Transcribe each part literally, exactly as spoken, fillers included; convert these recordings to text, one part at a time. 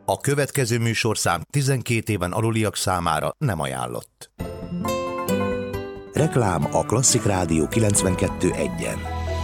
A következő műsorszám tizenkét éven aluliak számára nem ajánlott. Reklám a Klasszik Rádió kilencvenkettő egyen.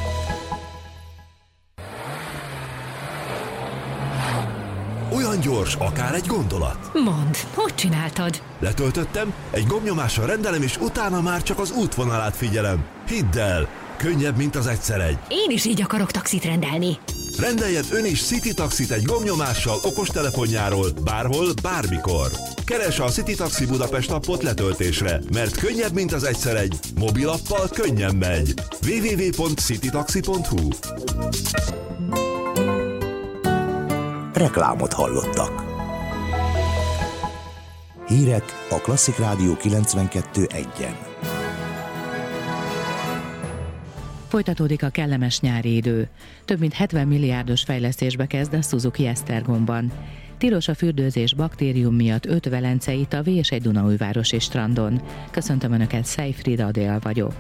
Olyan gyors, akár egy gondolat. Mondd, hogy csináltad? Letöltöttem, egy gombnyomással rendelem, és utána már csak az útvonalát figyelem. Hidd el, könnyebb, mint az egyszer egy. Én is így akarok taxit rendelni. Rendeljen ön is City Taxit egy gombnyomással okostelefonjáról, bárhol, bármikor. Keresse a City Taxi Budapest appot letöltésre, mert könnyebb, mint az egyszer egy. Mobilappal könnyen megy. double-u double-u double-u pont citytaxi pont hu. Reklámot hallottak. Hírek a Klasszik Rádió kilencvenkettő egyen. Folytatódik a kellemes nyári idő. Több mint hetven milliárdos fejlesztésbe kezd a Suzuki Esztergomban. Tilos a fürdőzés baktérium miatt öt velencei tavi és egy dunaújvárosi strandon. Köszöntöm Önöket, Szejfrida Adél vagyok.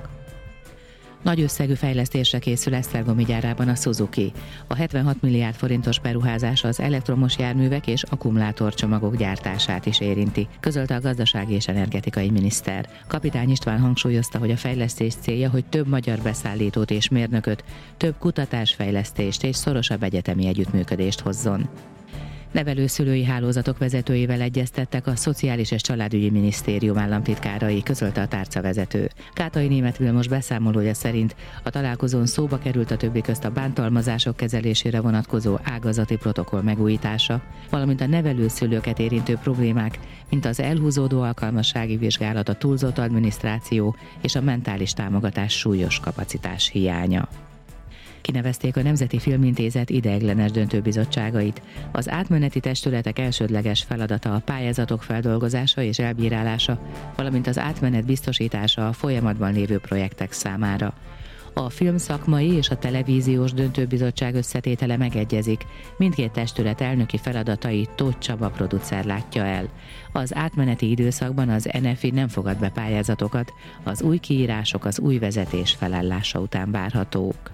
Nagy összegű fejlesztésre készül Esztergomi gyárában a Suzuki. A hetvenhat milliárd forintos beruházás az elektromos járművek és akkumulátorcsomagok gyártását is érinti, közölte a gazdasági és energetikai miniszter. Kapitány István hangsúlyozta, hogy a fejlesztés célja, hogy több magyar beszállítót és mérnököt, több kutatásfejlesztést és szorosabb egyetemi együttműködést hozzon. Nevelőszülői hálózatok vezetőivel egyeztettek a Szociális és Családügyi Minisztérium államtitkárai, közölte a tárcavezető. Kátai Németh Vilmos beszámolója szerint a találkozón szóba került a többi közt a bántalmazások kezelésére vonatkozó ágazati protokoll megújítása, valamint a nevelőszülőket érintő problémák, mint az elhúzódó alkalmassági vizsgálat, a túlzott adminisztráció és a mentális támogatás súlyos kapacitás hiánya. Kinevezték a Nemzeti Filmintézet ideiglenes döntőbizottságait. Az átmeneti testületek elsődleges feladata a pályázatok feldolgozása és elbírálása, valamint az átmenet biztosítása a folyamatban lévő projektek számára. A filmszakmai és a televíziós döntőbizottság összetétele megegyezik, mindkét testület elnöki feladatait Tóth Csaba producer látja el. Az átmeneti időszakban az en ef i nem fogad be pályázatokat, az új kiírások az új vezetés felállása után várhatók.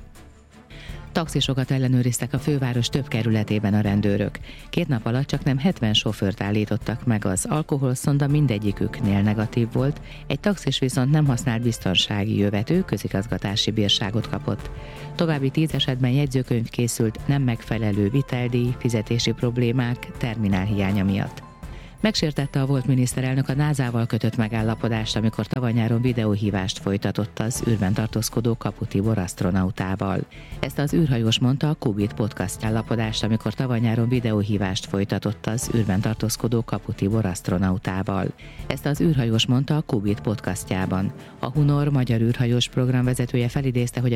Taxisokat ellenőriztek a főváros több kerületében a rendőrök. Két nap alatt csaknem hetven sofőrt állítottak meg, az alkoholszonda mindegyiküknél negatív volt, egy taxis viszont nem használt biztonsági jövet, közigazgatási bírságot kapott. További tíz esetben jegyzőkönyv készült nem megfelelő viteldíj, fizetési problémák, terminálhiánya miatt. Megsértette a volt miniszterelnök a názával kötött megállapodást, amikor tavaly nyáron videóhívást folytatott az űrben tartózkodó Kapu Tibor asztronautával. Ezt az űrhajós mondta a Kubit podcast állapodást, amikor tavaly nyáron videóhívást folytatott az űrben tartózkodó Kapu Tibor asztronautával. Ezt az űrhajós mondta a Kubit podcastjában. A Hunor magyar űrhajós programvezetője felidézte, hogy